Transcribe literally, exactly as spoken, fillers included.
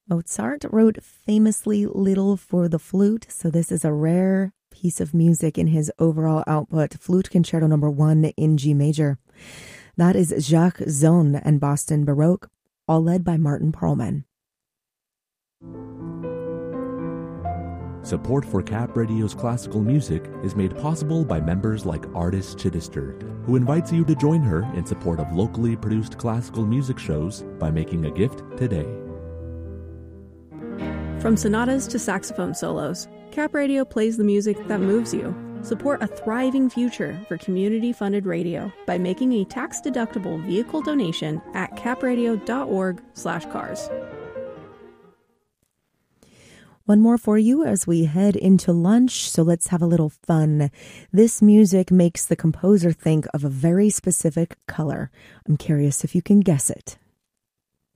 Mozart wrote famously little for the flute, so this is a rare piece of music in his overall output. Flute Concerto number one in G major. That is Jacques Zone and Boston Baroque, all led by Martin Perlman. Support for Cap Radio's classical music is made possible by members like Artis Chittister, who invites you to join her in support of locally produced classical music shows by making a gift today. From sonatas to saxophone solos, Cap Radio plays the music that moves you. Support a thriving future for community-funded radio by making a tax-deductible vehicle donation at capradio.org slash cars. One more for you as we head into lunch, so let's have a little fun. This music makes the composer think of a very specific color. I'm curious if you can guess it.